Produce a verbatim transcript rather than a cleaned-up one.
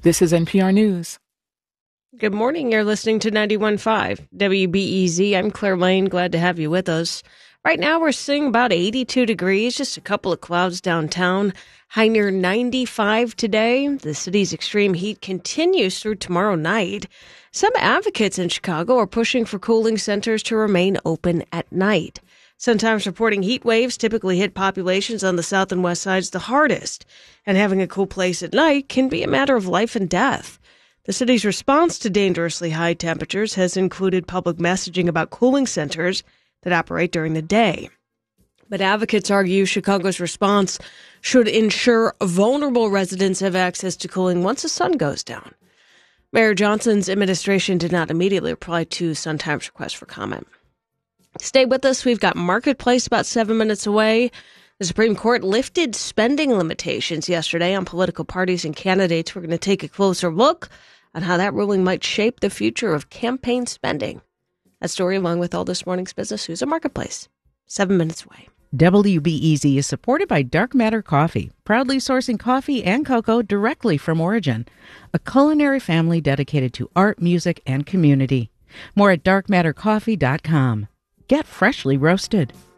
This is N P R News. Good morning. You're listening to ninety-one point five W B E Z. I'm Claire Lane. Glad to have you with us. Right now, we're seeing about eighty-two degrees, just a couple of clouds downtown. High near ninety-five today. The city's extreme heat continues through tomorrow night. Some advocates in Chicago are pushing for cooling centers to remain open at night. Sometimes reporting heat waves typically hit populations on the south and west sides the hardest, and having a cool place at night can be a matter of life and death. The city's response to dangerously high temperatures has included public messaging about cooling centers that operate during the day. But advocates argue Chicago's response should ensure vulnerable residents have access to cooling once the sun goes down. Mayor Johnson's administration did not immediately reply to Sun Times' request for comment. Stay with us. We've got Marketplace about seven minutes away. The Supreme Court lifted spending limitations yesterday on political parties and candidates. We're going to take a closer look on how that ruling might shape the future of campaign spending. That story, along with all this morning's business news at Marketplace, seven minutes away. W B E Z is supported by Dark Matter Coffee, proudly sourcing coffee and cocoa directly from origin, a culinary family dedicated to art, music, and community. More at dark matter coffee dot com. Get freshly roasted.